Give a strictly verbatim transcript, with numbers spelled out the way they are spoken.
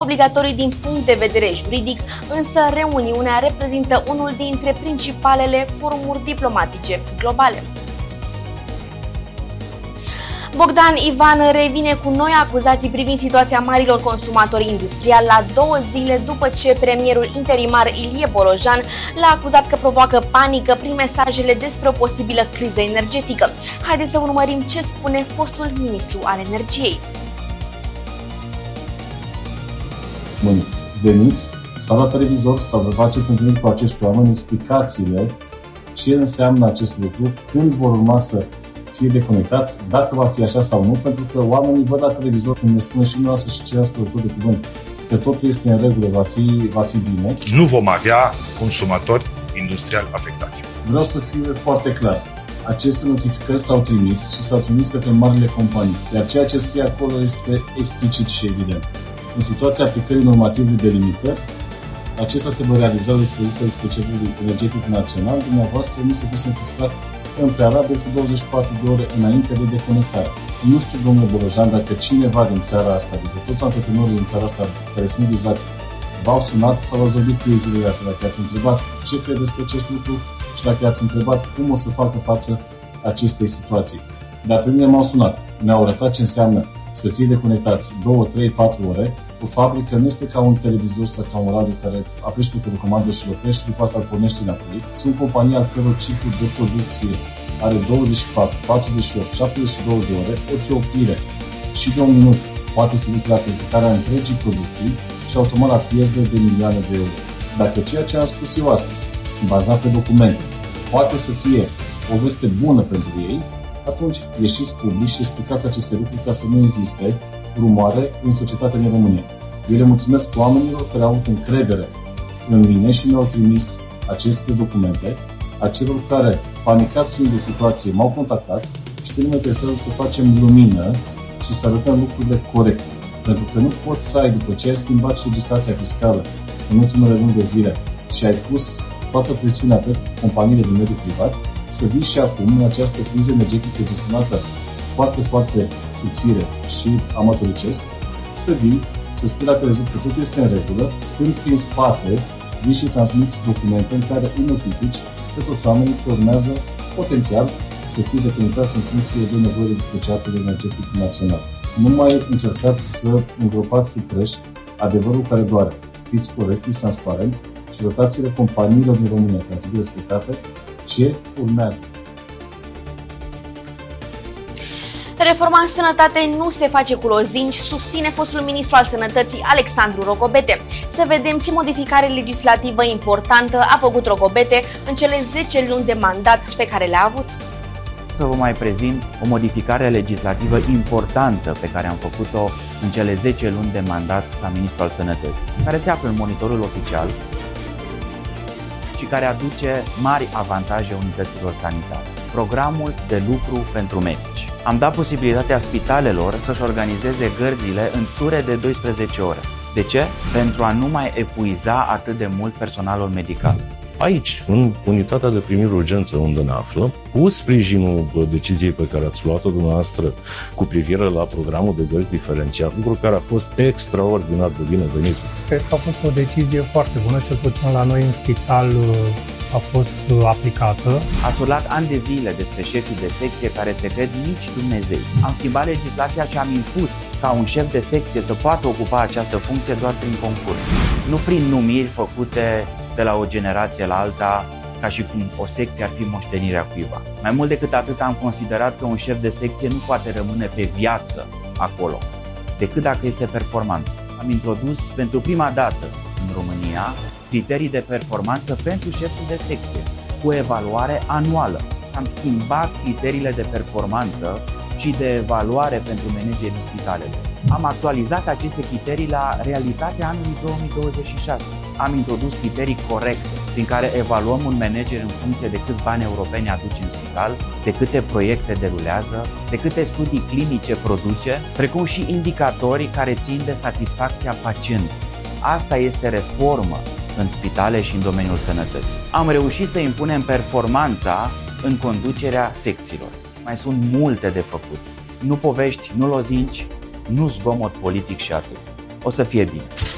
obligatorii din punct de vedere juridic, însă reuniunea reprezintă unul dintre principalele forumuri diplomatice globale. Bogdan Ivan revine cu noi acuzații privind situația marilor consumatori industriali la două zile după ce premierul interimar Ilie Bolojan l-a acuzat că provoacă panică prin mesajele despre o posibilă criză energetică. Haideți să urmărim ce spune fostul ministru al energiei. Bun, veniți sau la televizor sau vă faceți întâlniri cu acești oameni, explicațiile ce înseamnă acest lucru, când vor urma să fie deconectați, dacă va fi așa sau nu, pentru că oamenii văd la televizor când ne spune și noastră și ceilalți producători de cuvânt că totul este în regulă, va fi, va fi bine. Nu vom avea consumatori industriali afectați. Vreau să fiu foarte clar. Aceste notificări s-au trimis și s-au trimis către marile companii. Iar ceea ce scrie acolo este explicit și evident. În situația aplicării normativului de limitări, acesta se va realiza o dispoziție despre cercul energetic național. Dumneavoastră nu se poate notifica în prealabil cu douăzeci și patru de ore înainte de deconectare. Nu știu, domnule Bolojan, dacă cineva din țara asta, dintre toți antreprenorii din țara asta care sunt vizați, v-au sunat sau v-ați vorbit cu ei zilele astea, dacă ați întrebat ce credeți de acest lucru și dacă ați întrebat cum o să facă față acestei situații. Dar pe mine m-au sunat, mi-au arătat ce înseamnă să fie deconectați două, trei, patru ore. O fabrică nu este ca un televizor sau ca un radio care apeși pe telecomandă și îl oprești și după asta îl pornești înapoi. Sunt companii al căror ciclu de producție are douăzeci și patru, patruzeci și opt, șaptezeci și două de ore, orice oprire și de un minut poate să ducă la implicarea întregii producții și automat la pierdere de milioane de euro. Dacă ceea ce am spus eu astăzi, bazat pe documente, poate să fie o veste bună pentru ei, atunci ieșiți public și explicați aceste lucruri ca să nu existe rumoare în societatea din România. Eu le mulțumesc oamenilor care au avut încredere în mine și mi-au trimis aceste documente. Acelor care, panicați fiind de situație, m-au contactat și pe mine interesează să facem lumină și să arătăm lucrurile corecte. Pentru că nu poți să ai, după ce ai schimbat și legislația fiscală în ultimele luni de zile și ai pus toată presiunea pe companiile din mediul privat, să vii și acum în această criză energetică gestionată foarte, foarte subțire și amatoricesc, să vii, să spui la televizor că totul este în regulă, când prin spate vii și transmiți documente în care îi notifici pe toți oamenii că urmează potențial să fie deconectați în funcție de nevoile disociate energetic național. Nu mai încercați să îngropați sub preș adevărul care doare. Fiți corect, fiți transparent și rotațiile companiilor din România care trebuie respectate ce urmează. Reforma în sănătate nu se face cu lozinci, susține fostul ministru al sănătății Alexandru Rogobete. Să vedem ce modificare legislativă importantă a făcut Rogobete în cele zece luni de mandat pe care le-a avut. Să vă mai prezint o modificare legislativă importantă pe care am făcut-o în cele zece luni de mandat ca ministru al sănătății, care se află în monitorul oficial și care aduce mari avantaje unităților sanitare. Programul de lucru pentru medici. Am dat posibilitatea spitalelor să-și organizeze gărzile în ture de doisprezece ore. De ce? Pentru a nu mai epuiza atât de mult personalul medical. Aici, în unitatea de primire urgență unde ne aflăm, cu sprijinul deciziei pe care ați luat-o dumneavoastră cu privire la programul de gărzi diferențiat, lucru care a fost extraordinar de binevenit. Cred că a fost o decizie foarte bună, cel puțin la noi în spital a fost aplicată. Ați urlat ani de zile despre șefii de secție care se cred nici Dumnezei. Am schimbat legislația și am impus ca un șef de secție să poată ocupa această funcție doar prin concurs, nu prin numiri făcute de la o generație la alta, ca și cum o secție ar fi moștenirea cuiva. Mai mult decât atât, am considerat că un șef de secție nu poate rămâne pe viață acolo, decât dacă este performant. Am introdus pentru prima dată în România criterii de performanță pentru șeful de secție, cu evaluare anuală. Am schimbat criteriile de performanță și de evaluare pentru managerii spitalelor. Am actualizat aceste criterii la realitatea anului două mii douăzeci și șase. Am introdus criterii corecte prin care evaluăm un manager în funcție de câți bani europeni aduce în spital, de câte proiecte derulează, de câte studii clinice produce, precum și indicatori care țin de satisfacția pacientului. Asta este reformă în spitale și în domeniul sănătății. Am reușit să impunem performanța în conducerea secțiilor. Mai sunt multe de făcut. Nu povești, nu lozinci, nu zgomot politic și atât. O să fie bine.